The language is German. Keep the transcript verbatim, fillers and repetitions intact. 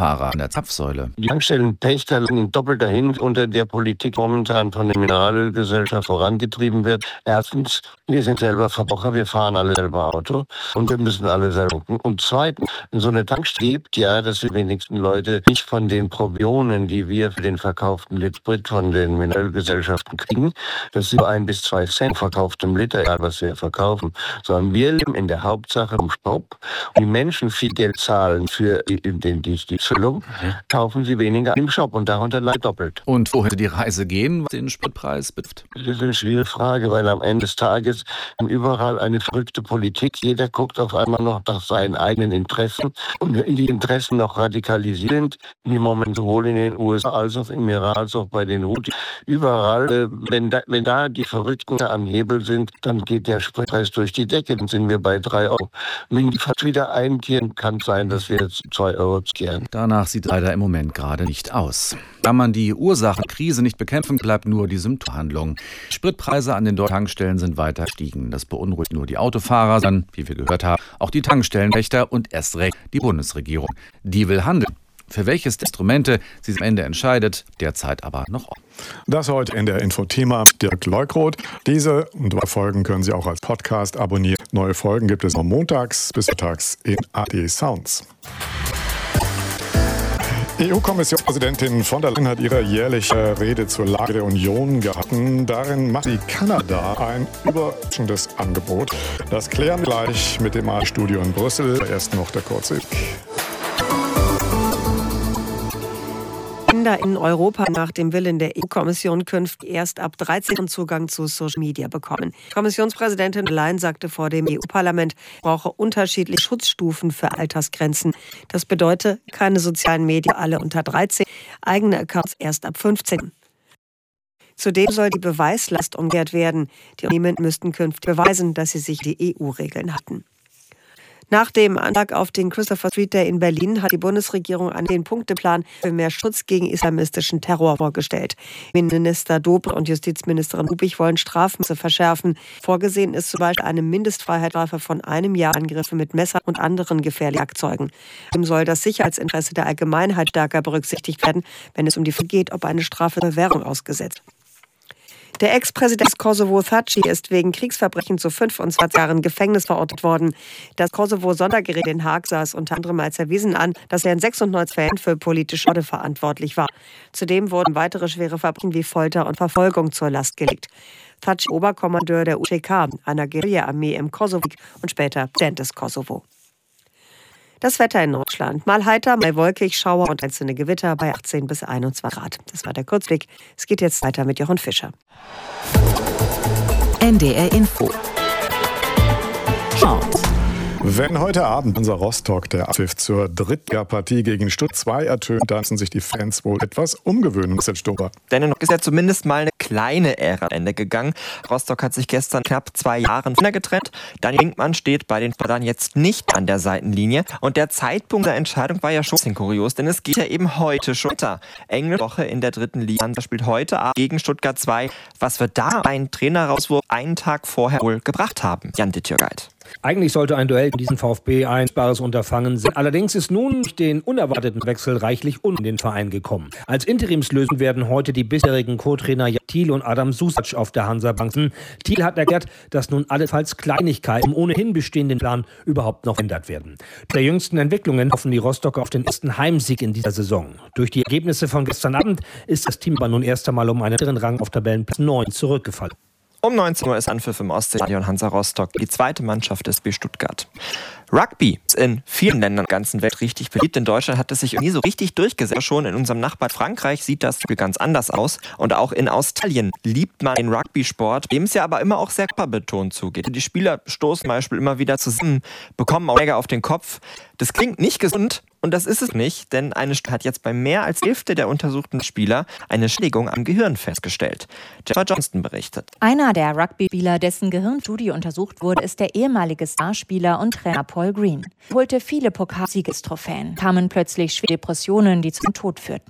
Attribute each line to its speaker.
Speaker 1: Autofahrer an der Zapfsäule.
Speaker 2: Die Tankstellenpächter liegen in doppelter Hinsicht unter der Politik momentan von der Mineralölgesellschaft vorangetrieben wird. Erstens, wir sind selber Verbraucher, wir fahren alle selber Auto und wir müssen alle selber gucken. Und zweitens, so eine Tankstelle gibt ja, dass die wenigsten Leute nicht von den Provisionen, die wir für den verkauften Liter Sprit von den Mineralölgesellschaften kriegen, das sind ein bis zwei Cent verkauftem Liter, egal was wir verkaufen, sondern wir leben in der Hauptsache um Staub. Und die Menschen viel Geld zahlen für die, die, die, die Füllung, kaufen sie weniger im Shop und darunter leidet doppelt.
Speaker 1: Und wohin die Reise gehen, was den Spritpreis betrifft?
Speaker 2: Das ist eine schwierige Frage, weil am Ende des Tages überall eine verrückte Politik. Jeder guckt auf einmal noch nach seinen eigenen Interessen. Und wenn die Interessen noch radikalisierend, im Moment sowohl in den U S A als auch im Iran, als auch bei den Houthi, überall, wenn da, wenn da die Verrückten am Hebel sind, dann geht der Spritpreis durch die Decke, dann sind wir bei drei Euro. Wenn die fast wieder einkehren, kann es sein, dass wir jetzt zwei Euro kehren.
Speaker 1: Danach sieht leider im Moment gerade nicht aus. Da man die Ursache der Krise nicht bekämpfen, bleibt nur die Symptombehandlung. Spritpreise an den deutschen Tankstellen sind weiter gestiegen. Das beunruhigt nur die Autofahrer, sondern, wie wir gehört haben, auch die Tankstellenwächter und erst recht die Bundesregierung. Die will handeln. Für welches der Instrumente sie am Ende entscheidet, derzeit aber noch offen.
Speaker 3: Das heute in der Infothema Dirk Leukroth. Diese und weitere Folgen können Sie auch als Podcast abonnieren. Neue Folgen gibt es von montags bis mittags in A R D Sounds. E U-Kommissionspräsidentin von der Leyen hat ihre jährliche Rede zur Lage der Union gehalten. Darin macht sie Kanada ein überraschendes Angebot. Das klären wir gleich mit dem A R D-Studio in Brüssel. Erst noch der kurze Blick.
Speaker 4: Kinder in Europa nach dem Willen der E U-Kommission künftig erst ab dreizehn Zugang zu Social Media bekommen. Kommissionspräsidentin Leyen sagte vor dem E U-Parlament, brauche unterschiedliche Schutzstufen für Altersgrenzen. Das bedeutet, keine sozialen Medien alle unter dreizehn, eigene Accounts erst ab fünfzehn. Zudem soll die Beweislast umgekehrt werden. Die Unternehmen müssten künftig beweisen, dass sie sich die E U-Regeln halten. Nach dem Anschlag auf den Christopher Street Day in Berlin hat die Bundesregierung einen Zehn-Punkte-Plan für mehr Schutz gegen islamistischen Terror vorgestellt. Minister Dobrindt und Justizministerin Rubich wollen Strafmaße verschärfen. Vorgesehen ist zum Beispiel eine Mindestfreiheitsstrafe von einem Jahr Angriffe mit Messer und anderen gefährlichen Werkzeugen. Zudem soll das Sicherheitsinteresse der Allgemeinheit stärker berücksichtigt werden, wenn es um die Frage geht, ob eine Strafe für Bewährung ausgesetzt. Der Ex-Präsident des Kosovo Thaçi ist wegen Kriegsverbrechen zu fünfundzwanzig Jahren Gefängnis verurteilt worden. Das Kosovo-Sondergericht in Den Haag sah es unter anderem als erwiesen an, dass er in sechsundneunzig Fällen für politische Morde verantwortlich war. Zudem wurden weitere schwere Verbrechen wie Folter und Verfolgung zur Last gelegt. Thaçi, Oberkommandeur der U C K, einer Guerilla-Armee im Kosovo und später Präsident des Kosovo. Das Wetter in Deutschland. Mal heiter, mal wolkig, Schauer und einzelne Gewitter bei achtzehn bis einundzwanzig Grad. Das war der Kurzblick. Es geht jetzt weiter mit Jochen Fischer.
Speaker 5: N D R Info. Chart.
Speaker 3: Wenn heute Abend unser Rostock der Abpfiff zur Drittligapartie gegen Stuttgart zwei ertönt, dann müssen sich die Fans wohl etwas umgewöhnen, Marcel Stober.
Speaker 6: Denn ist ja zumindest mal eine kleine Ära am Ende gegangen. Rostock hat sich gestern knapp zwei Jahren getrennt. Daniel Winkmann steht bei den Spartans jetzt nicht an der Seitenlinie. Und der Zeitpunkt der Entscheidung war ja schon ein bisschen kurios, denn es geht ja eben heute schon weiter. Englische Woche in der dritten Liga. Das spielt heute Abend gegen Stuttgart zwei. Was wird da ein Trainerauswurf einen Tag vorher wohl gebracht haben? Jan Dittjörgeit.
Speaker 7: Eigentlich sollte ein Duell in diesem VfB ein bares Unterfangen sein. Allerdings ist nun durch den unerwarteten Wechsel reichlich un in den Verein gekommen. Als Interimslösung werden heute die bisherigen Co-Trainer Jan Thiel und Adam Susac auf der Hansa-Bank sitzen. Thiel hat erklärt, dass nun allenfalls Kleinigkeiten im ohnehin bestehenden Plan überhaupt noch verändert werden. Der jüngsten Entwicklungen hoffen die Rostocker auf den ersten Heimsieg in dieser Saison. Durch die Ergebnisse von gestern Abend ist das Team aber nun erst einmal um einen weiteren Rang auf Tabellenplatz neun zurückgefallen.
Speaker 6: Um neunzehn Uhr ist Anpfiff im Ostseestadion Hansa Rostock, die zweite Mannschaft des B Stuttgart. Rugby ist in vielen Ländern der ganzen Welt richtig beliebt. In Deutschland hat es sich nie so richtig durchgesetzt. Schon in unserem Nachbar Frankreich sieht das Spiel ganz anders aus. Und auch in Australien liebt man den Rugby-Sport, dem es ja aber immer auch sehr körperbetont zugeht. Die Spieler stoßen zum Beispiel immer wieder zusammen, bekommen auch Schläge auf den Kopf. Das klingt nicht gesund. Und das ist es nicht, denn eine Studie hat jetzt bei mehr als Hälfte der untersuchten Spieler eine Schädigung am Gehirn festgestellt. Jennifer Johnston berichtet.
Speaker 8: Einer der Rugby-Spieler, dessen Gehirnstudie untersucht wurde, ist der ehemalige Starspieler und Trainer Paul Green. Er holte viele Pokalsiegestrophäen, kamen plötzlich schwere Depressionen, die zum Tod führten.